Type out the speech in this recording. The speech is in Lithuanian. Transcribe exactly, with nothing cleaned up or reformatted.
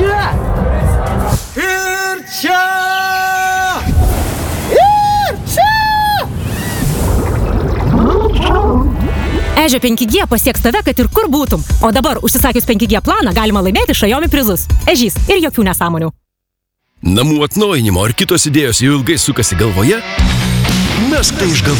čia. Ir čia. Ir čia. Ežio penki G pasieks tave, kad ir kur būtum. O dabar, užsisakius penki G planą, galima laimėti Xiaomi prizus. Ežys ir jokių nesąmonių. Namų atnaujinimo ar kitos idėjos jau ilgai sukasi galvoje? Mes tai išgalvojame.